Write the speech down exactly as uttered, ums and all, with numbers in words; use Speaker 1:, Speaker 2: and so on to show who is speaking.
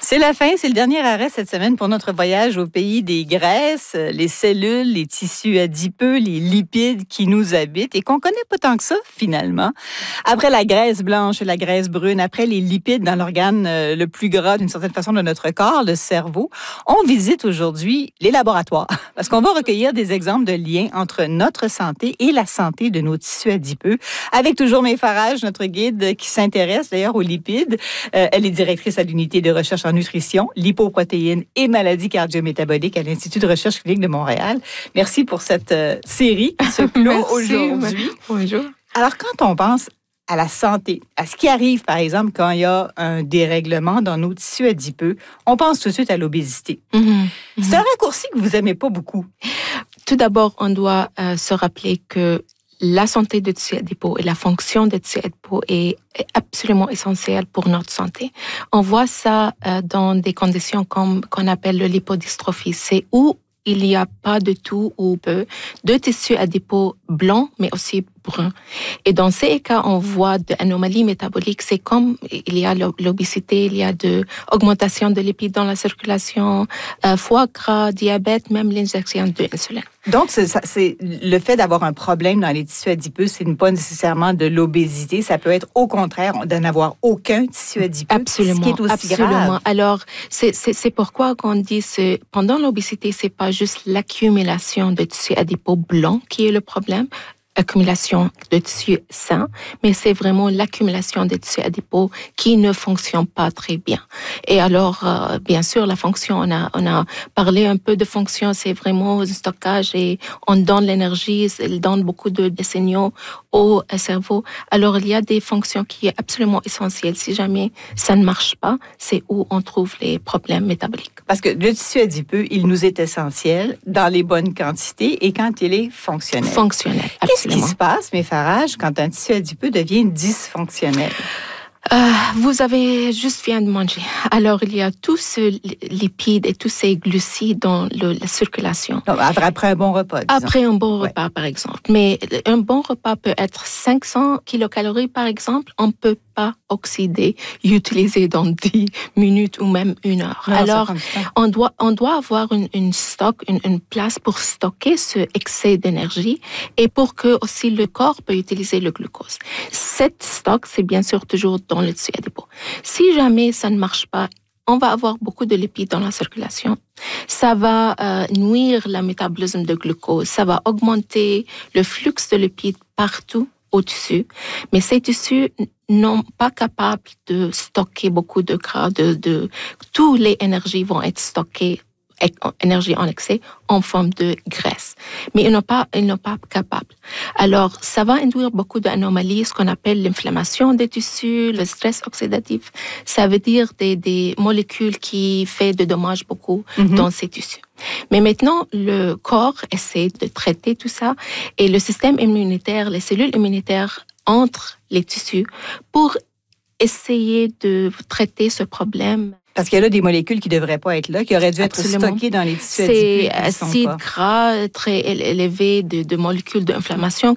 Speaker 1: C'est la fin, c'est le dernier arrêt cette semaine pour notre voyage au pays des graisses, les cellules, les tissus adipeux, les lipides qui nous habitent et qu'on connaît pas tant que ça finalement. Après la graisse blanche et la graisse brune, après les lipides dans l'organe le plus gras d'une certaine façon de notre corps, le cerveau, on visite aujourd'hui les laboratoires parce qu'on va recueillir des exemples de liens entre notre santé et la santé de nos tissus adipeux avec toujours Mé Farage, notre guide qui s'intéresse d'ailleurs aux lipides. Euh, elle est directrice à l'unité de recherche en nutrition, lipoprotéines et maladies cardio-métaboliques à l'Institut de recherche clinique de Montréal. Merci pour cette euh, série qui se clôt aujourd'hui.
Speaker 2: Bonjour.
Speaker 1: Alors, quand on pense à la santé, à ce qui arrive, par exemple, quand il y a un dérèglement dans nos tissus adipeux, on pense tout de suite à l'obésité. Mm-hmm. Mm-hmm. C'est un raccourci que vous n'aimez pas beaucoup.
Speaker 2: Tout d'abord, on doit euh, se rappeler que la santé des tissus adipeux et la fonction des tissus adipeux est absolument essentielle pour notre santé. On voit ça euh, dans des conditions comme qu'on appelle le lipodystrophie. C'est où il n'y a pas de tout ou peu de tissus adipeux blancs, mais aussi bruns. Et dans ces cas, on voit des anomalies métaboliques. C'est comme il y a l'obésité, il y a de augmentation de lipides dans la circulation, euh, foie gras, diabète, même l'injection d'insuline.
Speaker 1: Donc, c'est, c'est le fait d'avoir un problème dans les tissus adipeux, c'est pas nécessairement de l'obésité. Ça peut être au contraire de n'avoir aucun tissu adipeux.
Speaker 2: Absolument,
Speaker 1: ce qui est aussi
Speaker 2: absolument.
Speaker 1: Grave.
Speaker 2: Alors, c'est, c'est, c'est pourquoi qu'on dit que pendant l'obésité, c'est pas juste l'accumulation de tissus adipeux blancs qui est le problème, accumulation de tissus sains, mais c'est vraiment l'accumulation des tissus adipeux qui ne fonctionnent pas très bien. Et alors, euh, bien sûr, la fonction, on a, on a parlé un peu de fonction, c'est vraiment un stockage et on donne l'énergie, il donne beaucoup de, de signaux au cerveau. Alors, il y a des fonctions qui sont absolument essentielles. Si jamais ça ne marche pas, c'est où on trouve les problèmes métaboliques.
Speaker 1: Parce que le tissu adipeux, il nous est essentiel dans les bonnes quantités et quand il est fonctionnel.
Speaker 2: Fonctionnel, absolument.
Speaker 1: Qu'est-ce qui se passe, Mé Farage, quand un tissu adipeux devient dysfonctionnel?
Speaker 2: Euh, vous avez juste bien de manger. Alors, il y a tous ces lipides et tous ces glucides dans le, la circulation.
Speaker 1: Donc, après un bon repas, disons.
Speaker 2: Après un bon repas, ouais. Par exemple. Mais un bon repas peut être cinq cents kilocalories, par exemple. On ne peut pas oxyder, utiliser dans dix minutes ou même une heure. Non, alors, on doit, on doit avoir une, une stock, une, une place pour stocker ce excès d'énergie et pour que aussi le corps peut utiliser le glucose. Cette stock, c'est bien sûr toujours dans le tissu adipeux. Si jamais ça ne marche pas, on va avoir beaucoup de lipides dans la circulation. Ça va euh, nuire le métabolisme de glucose. Ça va augmenter le flux de lipides partout au tissu. Mais ces tissus n'ont pas capables de stocker beaucoup de gras. De, de, toutes les énergies vont être stockées, énergie en excès, en forme de graisse. Mais ils n'ont pas, ils n'ont pas capables. Alors, ça va induire beaucoup d'anomalies, ce qu'on appelle l'inflammation des tissus, le stress oxydatif. Ça veut dire des, des molécules qui font de dommages beaucoup mm-hmm. dans ces tissus. Mais maintenant, le corps essaie de traiter tout ça et le système immunitaire, les cellules immunitaires entrent les tissus pour essayer de traiter ce problème.
Speaker 1: Parce qu'il y a là des molécules qui ne devraient pas être là, qui auraient dû Absolument. être stockées dans les tissus adipeux.
Speaker 2: C'est acide gras très élevé de, de molécules d'inflammation